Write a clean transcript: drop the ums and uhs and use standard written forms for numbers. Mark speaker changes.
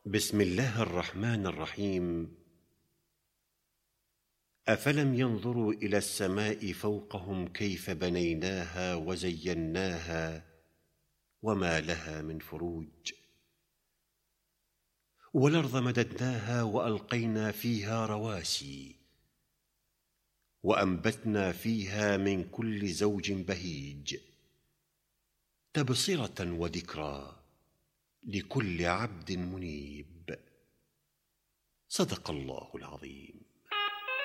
Speaker 1: بسم الله الرحمن الرحيم. أفلم ينظروا إلى السماء فوقهم كيف بنيناها وزيناها وما لها من فروج، والأرض مددناها وألقينا فيها رواسي وأنبتنا فيها من كل زوج بهيج، تبصرة وذكرى لكل عبد منيب. صدق الله العظيم.